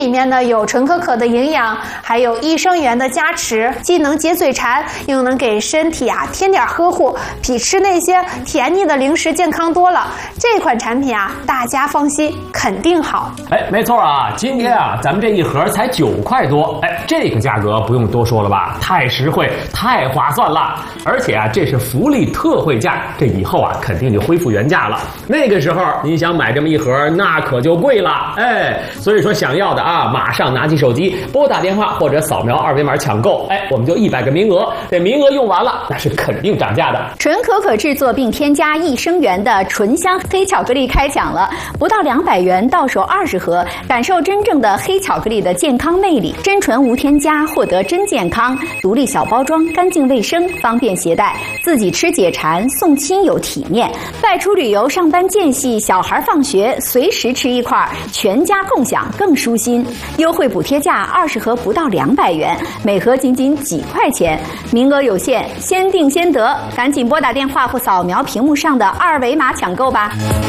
里面呢有纯可可的营养，还有益生元的加持，既能解嘴馋，又能给身体啊添点呵护，比吃那些甜腻的零食健康多了。这款产品啊，大家放心，肯定好。 哎，没错啊，今天啊，咱们这一盒才9块多，哎，这个价格不用多说了吧，太实惠，太划算了。而且啊，这是福利特惠价，这以后啊，肯定就恢复原价了。那个时候你想买这么一盒，那可就贵了，哎，所以说想要的啊，马上拿起手机拨打电话或者扫描二维码抢购，哎，我们就100个名额，这名额用完了，那是肯定涨价的。 纯可可制作并添加益生元的醇香黑巧克力开抢了，不到200元到手20盒，感受真正的黑巧克力的健康魅力，真纯无添加，获得真健康，独立小包装，干净卫生，方便携带，自己吃解馋，送亲友体面，外出旅游、上班间隙、小孩放学，随时吃一块，全家共享更舒心。优惠补贴价20盒不到200元，每盒仅几块钱，名额有限，先订先得，赶紧拨打电话或扫描屏幕上的二维码抢购吧。